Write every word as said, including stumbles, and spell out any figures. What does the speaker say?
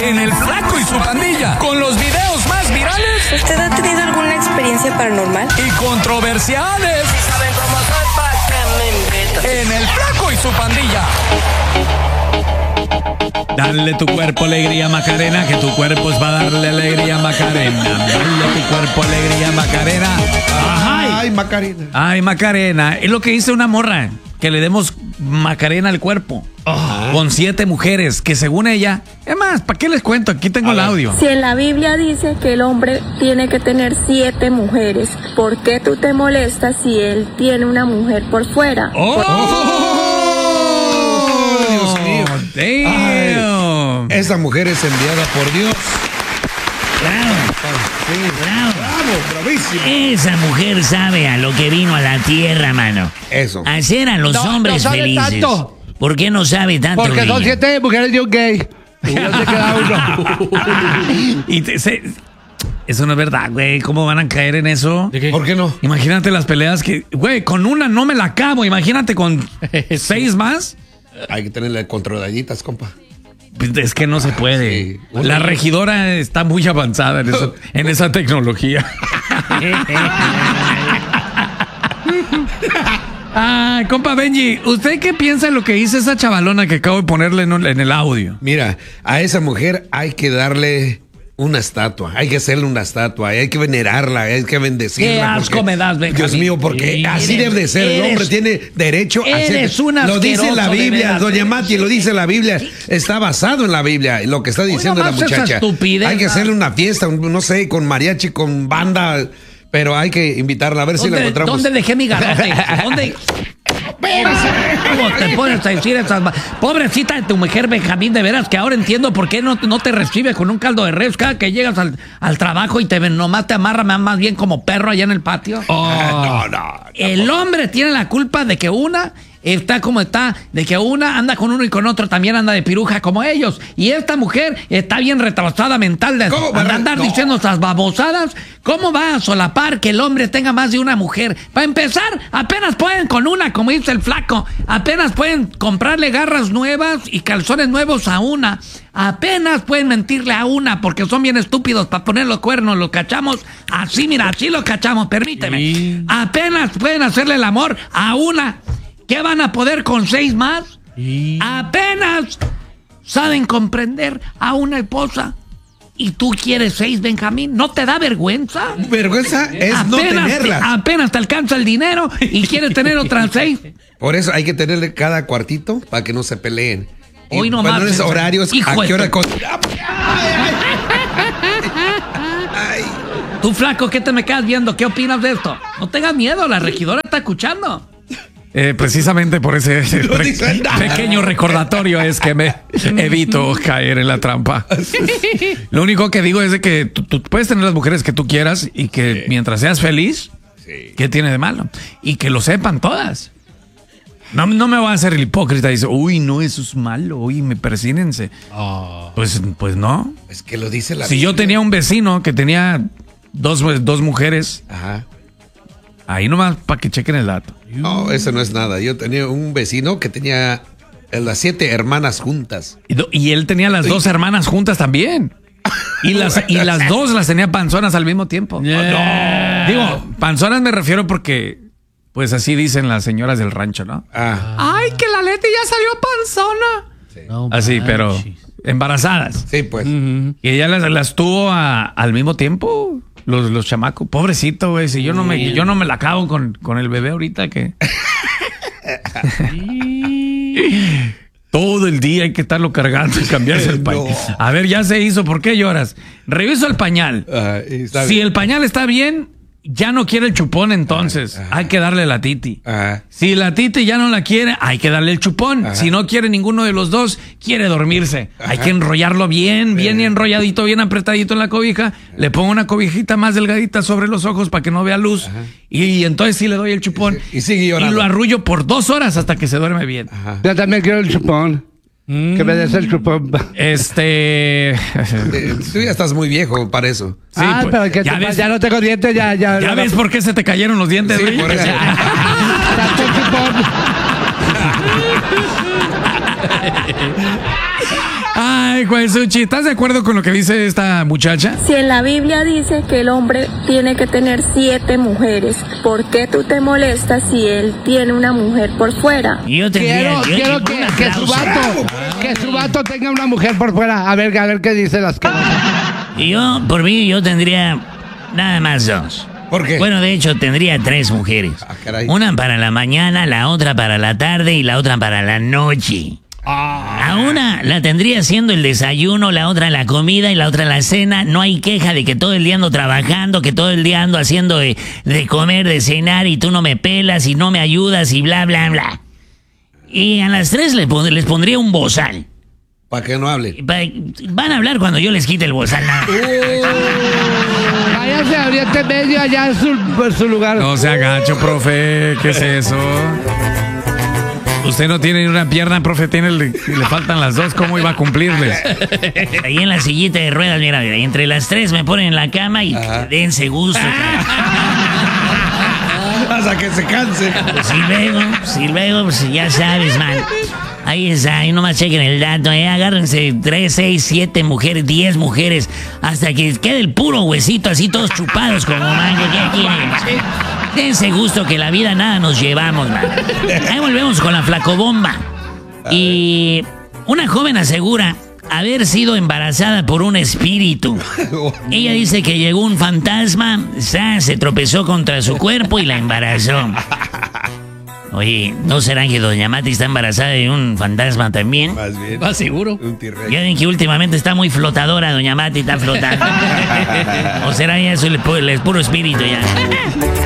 en El Flaco y su Pandilla, con los videos más virales. ¿Usted ha tenido alguna experiencia paranormal? Y controversiales. ¿Saben cómo soy? ¿Pa' qué me invitan? En El Flaco y su Pandilla. Dale tu cuerpo alegría, Macarena, que tu cuerpo es va a darle alegría, Macarena. Dale tu cuerpo alegría, Macarena. Ajá. Ay, Macarena. Ay, Macarena. Es lo que dice una morra, que le demos Macarena al cuerpo. Oh. Con siete mujeres, que según ella... Es más, ¿para qué les cuento? Aquí tengo el audio. Si en la Biblia dice que el hombre tiene que tener siete mujeres, ¿por qué tú te molestas si él tiene una mujer por fuera? ¡Oh! ¡Oh! Dios mío. Damn. Ay, esa mujer es enviada por Dios. Claro. Sí. Bravo. Bravo, bravísimo. Esa mujer sabe a lo que vino a la tierra, mano. Eso. Hacer a los No, hombres no sabe felices. tanto. ¿Por qué no sabe tanto? Porque son ella? siete mujeres de un gay. Y no se queda uno. Y te- se- eso no es verdad, güey. ¿Cómo van a caer en eso? ¿De qué? ¿Por qué no? Imagínate las peleas que... Güey, con una no me la acabo. Imagínate con seis más. Hay que tenerle controladitas, compa. Pues es que no se puede. Sí. La regidora está muy avanzada en, eso, en esa tecnología. Ay, compa Benji, ¿usted qué piensa de lo que dice esa chavalona que acabo de ponerle en, en el audio? Mira, a esa mujer hay que darle una estatua, hay que hacerle una estatua, hay que venerarla, hay que bendecirla. Qué asco porque, me das, Benjamín. Dios mío, porque Sí, así eres- debe de ser. El eres- hombre tiene derecho a eres hacer. un Lo dice la asqueroso, de Biblia, veras. doña Mati, lo dice la Biblia. Está basado en la Biblia, lo que está diciendo la nomás esa muchacha. estupidez, Hay que ¿no? hacerle una fiesta, un- no sé, con mariachi, con banda, pero hay que invitarla a ver si la ¿Dónde, encontramos. ¿Dónde dejé mi garrote? ¿Dónde? ¿Cómo te pones a decir esas ma- Pobrecita de tu mujer, Benjamín, de veras que ahora entiendo por qué no, no te recibe con un caldo de res cada que llegas al, al trabajo y te ven, nomás te amarra más bien como perro allá en el patio. Ah, no, no. El hombre tiene la culpa de que una está como está, de que una anda con uno y con otro también anda de piruja como ellos. Y esta mujer está bien retrasada mental de ¿Cómo? andar, andar No. diciendo estas babosadas. ¿Cómo va a solapar que el hombre tenga más de una mujer? Para empezar, apenas pueden con una, como dice el Flaco. Apenas pueden comprarle garras nuevas y calzones nuevos a una. Apenas pueden mentirle a una porque son bien estúpidos para poner los cuernos. Los cachamos así, mira, así los cachamos, permíteme. Sí. Apenas pueden hacerle el amor a una. ¿Qué van a poder con seis más? Sí. Apenas saben comprender a una esposa. ¿Y tú quieres seis, Benjamín? ¿No te da vergüenza? Vergüenza es no Apenas te, tenerlas. apenas te alcanza el dinero y quieres tener otras seis. Por eso hay que tenerle cada cuartito para que no se peleen. Y Hoy nomás, ponerles Benjamín. horarios, Hijo a de qué hora tu- con... Ay, Tú, Flaco, ¿qué te me quedas viendo? ¿Qué opinas de esto? No tengas miedo, la regidora está escuchando. Eh, precisamente por ese No re- dice nada. pequeño recordatorio es que me evito caer en la trampa. Lo único que digo es de que tú, tú puedes tener las mujeres que tú quieras y que mientras seas feliz, sí. ¿qué tiene de malo? Y que lo sepan todas. No, no me voy a hacer el hipócrita y dice, uy, no, eso es malo, uy, me persínense. Oh. Pues, pues no. Es que lo dice la Si yo Biblia. tenía un vecino que tenía dos, dos mujeres, Ajá. ahí nomás para que chequen el dato. No, eso no es nada. Yo tenía un vecino que tenía las siete hermanas juntas. Y, do- y él tenía las dos hermanas juntas también. Y las, y las dos las tenía panzonas al mismo tiempo. Yeah. Digo, panzonas me refiero porque, pues así dicen las señoras del rancho, ¿no? Ah, Ay, que la Leti ya salió panzona. No Así, pero manches. embarazadas. sí, pues. Ujú. Y ella las, las tuvo a- al mismo tiempo, los, los chamacos. Pobrecito, güey. Si yo no me, yo no me la acabo con, con el bebé ahorita que. Todo el día hay que estarlo cargando y cambiarse el pañal. No. A ver, ya se hizo. ¿Por qué lloras? Reviso el pañal. Ah, está Si bien. el pañal está bien, ya no quiere el chupón, entonces Ajá. hay que darle la titi. Ajá. Si la titi ya no la quiere, hay que darle el chupón. Ajá. Si no quiere ninguno de los dos, quiere dormirse. Hay que enrollarlo bien, bien Eh. enrolladito, bien apretadito en la cobija. Le pongo una cobijita más delgadita sobre los ojos para que no vea luz. Y, y entonces sí le doy el chupón. Y sigue llorando. Y lo arrullo por dos horas hasta que se duerme bien. Ajá. Yo también quiero el chupón. Que me des el chupón. Este... Eh, Tú ya estás muy viejo para eso. Sí, ah, pues, pero que ya te- ves- ya no tengo dientes, ya, ya. ¿Ya no- ves por qué se te cayeron los dientes, Sí, güey? por eso. Tanto chupón. Ay, Ay, Juezuchi, ¿estás de acuerdo con lo que dice esta muchacha? Si en la Biblia dice que el hombre tiene que tener siete mujeres, ¿por qué tú te molestas si él tiene una mujer por fuera? Yo tendría... Quiero, yo- quiero un que, que su aplauso. vato, que su vato tenga una mujer por fuera. A ver, a ver qué dice las caras. Y yo, por mí, yo tendría nada más dos. ¿Por qué? Bueno, de hecho, tendría tres mujeres. Ah, caray. Una para la mañana, la otra para la tarde y la otra para la noche. A una la tendría haciendo el desayuno, la otra la comida y la otra la cena. No hay queja de que todo el día ando trabajando, que todo el día ando haciendo de, de comer, de cenar y tú no me pelas y no me ayudas y bla, bla, bla. Y a las tres les, pon- les pondría un bozal. Para que no hable. Pa- Van a hablar cuando yo les quite el bozal. nada. Váyase a Oriente Medio, allá en su, en su lugar. No se agacho, profe. ¿Qué es eso? Usted no tiene ni una pierna, profe, tiene, le, le faltan las dos. ¿Cómo iba a cumplirles? Ahí en la sillita de ruedas, mira, mira, entre las tres me ponen en la cama y Ajá. dense gusto. Hasta que se canse. Si luego, si luego, pues ya sabes, man. Ahí está, ahí nomás chequen el dato, eh. Agárrense tres, seis, siete mujeres, diez mujeres, hasta que quede el puro huesito así todos chupados como mango. ¿Qué quieren? Dense gusto que la vida nada nos llevamos, man. Ahí volvemos con la flacobomba. Y una joven asegura haber sido embarazada por un espíritu. Ella dice que llegó un fantasma, ¡zas!, se tropezó contra su cuerpo y la embarazó. Oye, ¿no será que doña Mati está embarazada de un fantasma también? Más bien. ¿Va seguro? Un T-Rex. Ya ven que últimamente está muy flotadora, doña Mati está flotando. ¿O será ya eso el, pu- el puro espíritu ya?